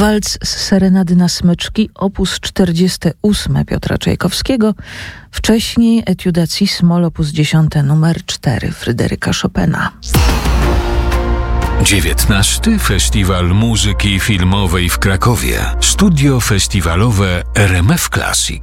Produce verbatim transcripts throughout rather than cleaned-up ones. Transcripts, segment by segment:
Walc z serenady na smyczki, opus czterdziesty ósmy Piotra Czajkowskiego, wcześniej Etiuda Cis-moll opus dziesięć numer cztery Fryderyka Chopina. dziewiętnasty Festiwal Muzyki Filmowej w Krakowie. Studio festiwalowe R M F Classic.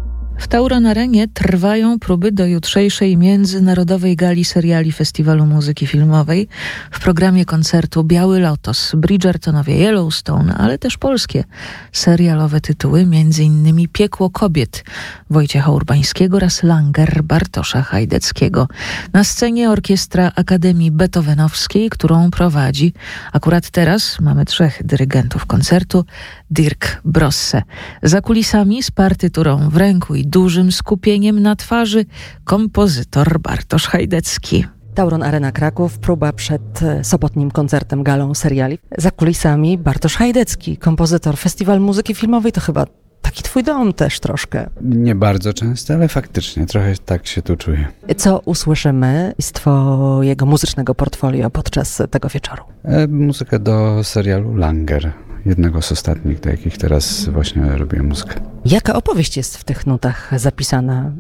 W Tauron Arenie trwają próby do jutrzejszej międzynarodowej gali seriali Festiwalu Muzyki Filmowej. W programie koncertu Biały Lotos, Bridgertonowie, Yellowstone, ale też polskie serialowe tytuły, między innymi Piekło kobiet Wojciecha Urbańskiego oraz Langer Bartosza Hajdeckiego. Na scenie orkiestra Akademii Beethovenowskiej, którą prowadzi akurat teraz mamy trzech dyrygentów koncertu. Dirk Brosse. Za kulisami z partyturą w ręku i dużym skupieniem na twarzy kompozytor Bartosz Hajdecki. Tauron Arena Kraków, próba przed sobotnim koncertem galą seriali. Za kulisami Bartosz Hajdecki, kompozytor. Festiwal Muzyki Filmowej to chyba taki twój dom też troszkę. Nie bardzo często, ale faktycznie trochę tak się tu czuję. Co usłyszymy z twojego muzycznego portfolio podczas tego wieczoru? E, muzykę do serialu Langer. Jednego z ostatnich, do jakich teraz właśnie robię muzykę. Jaka opowieść jest w tych nutach zapisana?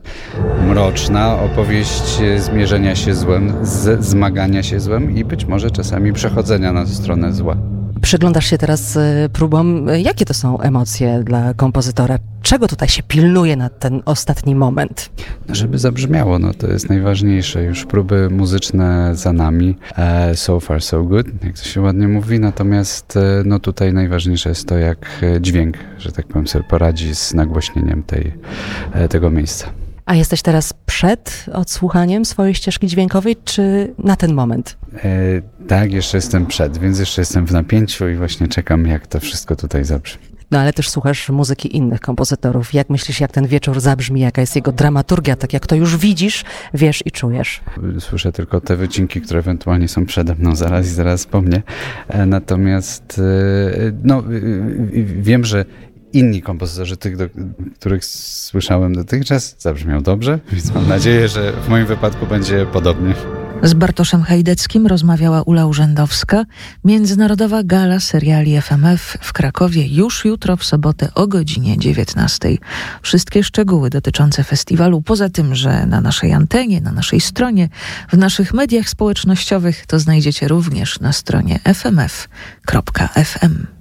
Mroczna opowieść zmierzenia się złem, z zmagania się złem i być może czasami przechodzenia na stronę zła. Przyglądasz się teraz próbom. Jakie to są emocje dla kompozytora? Czego tutaj się pilnuje na ten ostatni moment? No, żeby zabrzmiało, no to jest najważniejsze. Już próby muzyczne za nami. E, so far so good, jak to się ładnie mówi. Natomiast e, no tutaj najważniejsze jest to, jak dźwięk, że tak powiem, sobie poradzi z nagłośnieniem tej, e, tego miejsca. A jesteś teraz przed odsłuchaniem swojej ścieżki dźwiękowej, czy na ten moment? E, tak, jeszcze jestem przed, więc jeszcze jestem w napięciu i właśnie czekam, jak to wszystko tutaj zabrzmi. No ale też słuchasz muzyki innych kompozytorów. Jak myślisz, jak ten wieczór zabrzmi, jaka jest jego dramaturgia, tak jak to już widzisz, wiesz i czujesz? Słyszę tylko te wycinki, które ewentualnie są przede mną zaraz i zaraz po mnie. E, natomiast e, no, e, wiem, że inni kompozytorzy, tych, do których słyszałem dotychczas, zabrzmiał dobrze, więc mam nadzieję, że w moim wypadku będzie podobnie. Z Bartoszem Hajdeckim rozmawiała Ula Urzędowska. Międzynarodowa gala seriali F M F w Krakowie już jutro w sobotę o godzinie dziewiętnastej. Wszystkie szczegóły dotyczące festiwalu, poza tym, że na naszej antenie, na naszej stronie, w naszych mediach społecznościowych, to znajdziecie również na stronie f m f kropka f m.